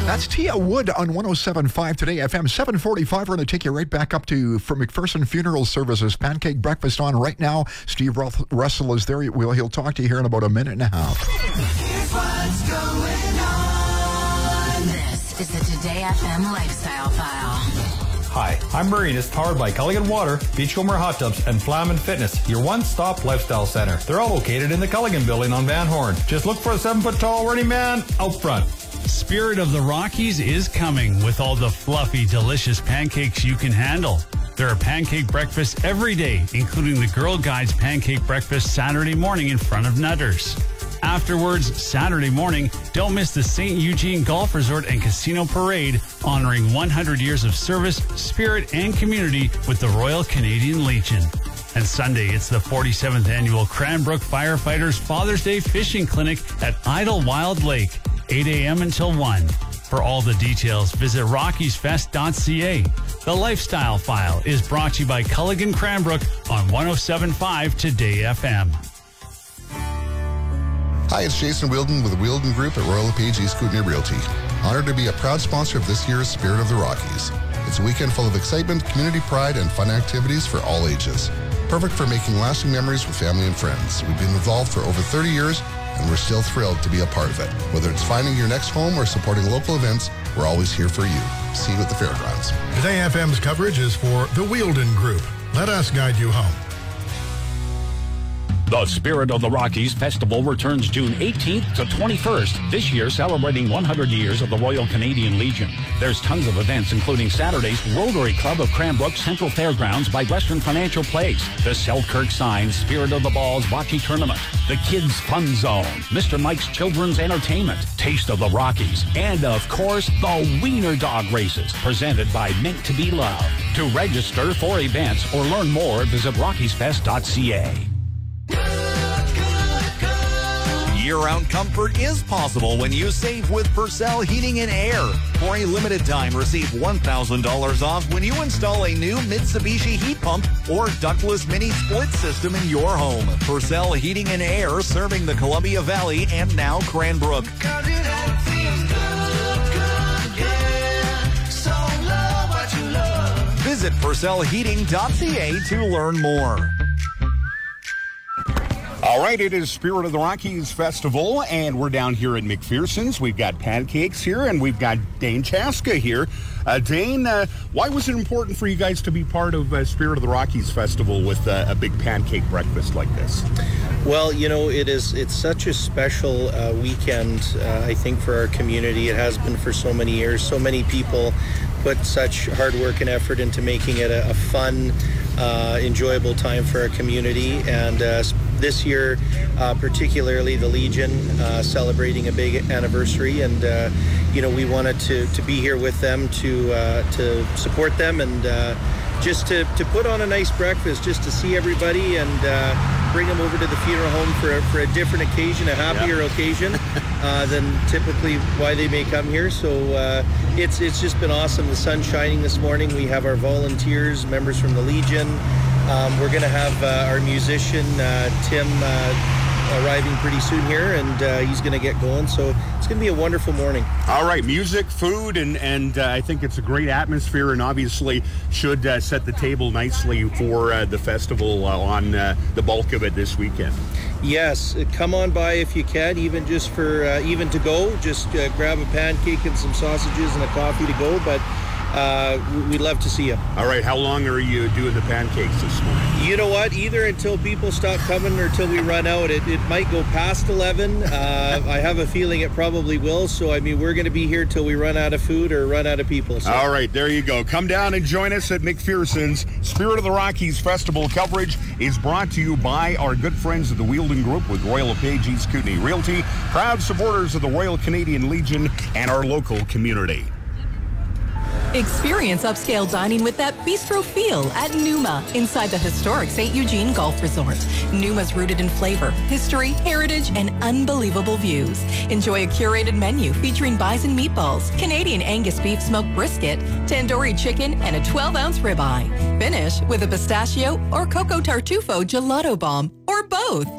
That's Tia Wood on 107.5 Today FM. 7:45. We're going to take you right back up to for McPherson Funeral Services. Pancake breakfast on right now. Steve Russell is there. He'll talk to you here in about a minute and a half. Here's what's going on. This is the Today FM Lifestyle File. Hi, I'm Murray and it's powered by Culligan Water, Beachcomber Hot Tubs, and Flamin Fitness, your one-stop lifestyle center. They're all located in the Culligan building on Van Horn. Just look for a 7-foot-tall running man out front. Spirit of the Rockies is coming with all the fluffy, delicious pancakes you can handle. There are pancake breakfasts every day, including the Girl Guides Pancake Breakfast Saturday morning in front of Nutters. Afterwards, Saturday morning, don't miss the St. Eugene Golf Resort and Casino Parade, honoring 100 years of service, spirit, and community with the Royal Canadian Legion. And Sunday, it's the 47th annual Cranbrook Firefighters Father's Day Fishing Clinic at Idlewild Lake, 8 a.m. until 1. For all the details, visit rockiesfest.ca. The Lifestyle File is brought to you by Culligan Cranbrook on 107.5 Today FM. Hi, it's Jason Wielden with the Wielden Group at Royal LePage East Kootenay Realty. Honored to be a proud sponsor of this year's Spirit of the Rockies. It's a weekend full of excitement, community pride, and fun activities for all ages. Perfect for making lasting memories with family and friends. We've been involved for over 30 years, and we're still thrilled to be a part of it. Whether it's finding your next home or supporting local events, we're always here for you. See you at the fairgrounds. Today FM's coverage is for the Wielden Group. Let us guide you home. The Spirit of the Rockies Festival returns June 18th to 21st, this year celebrating 100 years of the Royal Canadian Legion. There's tons of events, including Saturday's Rotary Club of Cranbrook Central Fairgrounds by Western Financial Place, the Selkirk Signs Spirit of the Balls Bocce Tournament, the Kids Fun Zone, Mr. Mike's Children's Entertainment, Taste of the Rockies, and of course, the Wiener Dog Races, presented by Meant to Be Loved. To register for events or learn more, visit rockiesfest.ca. Year-round comfort is possible when you save with Purcell Heating and Air. For a limited time, receive $1,000 off when you install a new Mitsubishi heat pump or ductless mini split system in your home. Purcell Heating and Air, serving the Columbia Valley and now Cranbrook. Visit PurcellHeating.ca to learn more. All right, it is Spirit of the Rockies Festival, and we're down here at McPherson's. We've got pancakes here, and we've got Dane Chaska here. Dane, why was it important for you guys to be part of Spirit of the Rockies Festival with a big pancake breakfast like this? Well, you know, it's such a special weekend, I think, for our community. It has been for so many years. So many people put such hard work and effort into making it a fun, enjoyable time for our community. And this year, particularly the Legion, celebrating a big anniversary. And, you know, we wanted to be here with them to support them and just to put on a nice breakfast, just to see everybody and bring them over to the funeral home for a different occasion, a happier occasion than typically why they may come here. So it's just been awesome. The sun's shining this morning. We have our volunteers, members from the Legion. We're going to have our musician, Tim, arriving pretty soon here, and he's going to get going. So it's going to be a wonderful morning. All right, music, food, and I think it's a great atmosphere, and obviously should set the table nicely for the festival on the bulk of it this weekend. Yes, come on by if you can, even just for even to go. Just grab a pancake and some sausages and a coffee to go, but we'd love to see you. All right, how long are you doing the pancakes this morning? You know what? Either until people stop coming or until we run out. It might go past 11. I have a feeling it probably will. So, I mean, we're going to be here till we run out of food or run out of people. So. All right, there you go. Come down and join us at McPherson's. Spirit of the Rockies Festival coverage is brought to you by our good friends of the Wielden Group with Royal LePage East Kootenay Realty, proud supporters of the Royal Canadian Legion and our local community. Experience upscale dining with that bistro feel at Numa inside the historic St. Eugene Golf Resort. Numa's rooted in flavor, history, heritage, and unbelievable views. Enjoy a curated menu featuring bison meatballs, Canadian Angus beef smoked brisket, tandoori chicken, and a 12-ounce ribeye. Finish with a pistachio or cocoa tartufo gelato bomb, or both.